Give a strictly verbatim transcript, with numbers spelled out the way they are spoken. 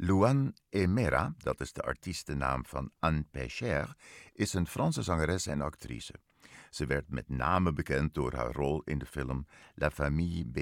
Louane Aimera, dat is de artiestennaam van Anne Pécher, is een Franse zangeres en actrice. Ze werd met name bekend door haar rol in de film La Famille